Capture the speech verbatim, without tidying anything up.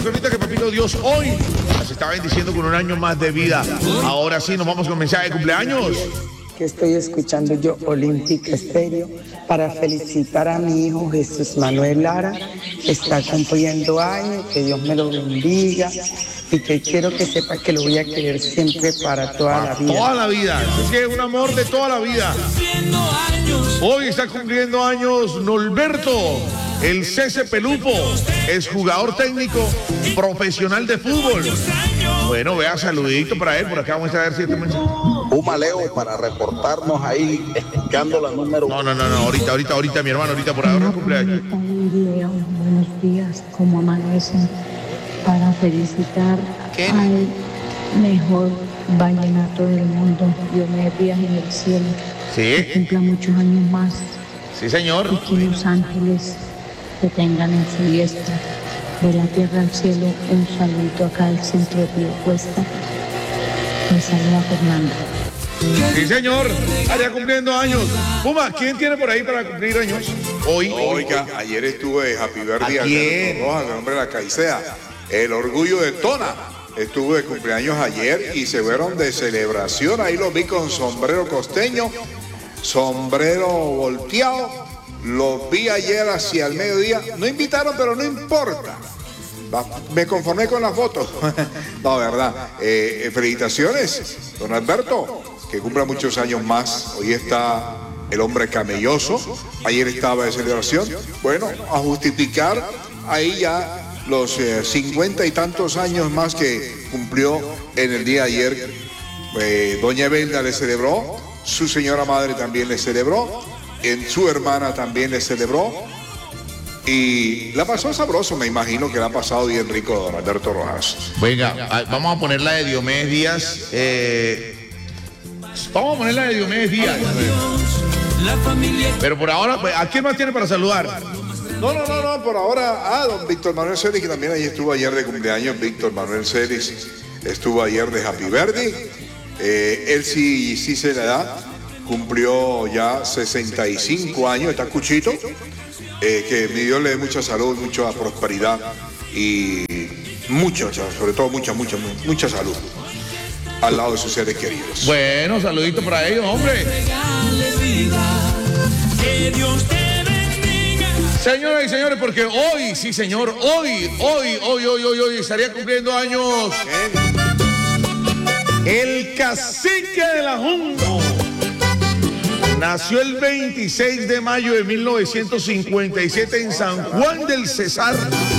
permita que Papito Dios hoy nos está bendiciendo con un año más de vida. Ahora sí, nos vamos con mensaje de cumpleaños. Que estoy escuchando yo Olímpica Estéreo para felicitar a mi hijo Jesús Manuel Lara, que está cumpliendo años, que Dios me lo bendiga y que quiero que sepa que lo voy a querer siempre para toda la vida. Toda la vida, es que es un amor de toda la vida. Hoy está cumpliendo años Norberto, el Cese Pelupo, es jugador técnico profesional de fútbol. Bueno, vea, saludito para él, por acá vamos a ver si este mensaje. Un maleo para reportarnos ahí, escuchando la número. No, no, no, no, ahorita, ahorita, ahorita, mi hermano, ahorita por ahora cumpleaños. Buenos días, ¿cómo amanecen? Para felicitar ¿Qué? al mejor vallenato del mundo, Diomedes Díaz en el cielo. Sí. Que cumpla muchos años más. Sí, señor. Y que los ángeles te tengan en su diestra. De la tierra al cielo, un saludito acá al centro de Pío Cuesta. Me saluda Fernando. Sí, señor. Allá cumpliendo años. Puma, ¿quién tiene por ahí para cumplir años? Hoy. Oiga, ayer estuve Happy Birthday ¿A quién? Rojas, el nombre de la Caicea. El orgullo de Tona. Estuvo de cumpleaños ayer y se fueron de celebración. Ahí los vi con sombrero costeño, sombrero volteado. Los vi ayer hacia el mediodía. No invitaron, pero no importa. Me conformé con la foto. No, verdad. Eh, felicitaciones, don Alberto, que cumpla muchos años más. Hoy está el hombre camelloso. Ayer estaba de celebración. Bueno, a justificar ahí ya los eh, cincuenta y tantos años más que cumplió en el día de ayer. Eh, doña Evelda le celebró, su señora madre también le celebró, en su hermana también le celebró. Y la pasó sabroso, me imagino que la ha pasado bien rico don Alberto Rojas. Venga, a- vamos a poner la de Diomedes Díaz. Eh, vamos a poner la de Diomedes Díaz. Pero por ahora, ¿a quién más tiene para saludar? No, no, no, no, por ahora, ah, don Víctor Manuel Celis, que también ahí estuvo ayer de cumpleaños. Víctor Manuel Celis estuvo ayer de Happy Birthday. Eh, él sí, sí se le da, cumplió ya sesenta y cinco años, está cuchito. Eh, que mi Dios le dé mucha salud, mucha prosperidad y mucha, sobre todo mucha, mucha, mucha salud al lado de sus seres queridos. Bueno, saludito para ellos, hombre. Señoras y señores, porque hoy, sí señor, hoy, hoy, hoy, hoy, hoy, hoy estaría cumpliendo años el cacique de la Junta. Nació el veintiséis de mayo de mil novecientos cincuenta y siete en San Juan del Cesar.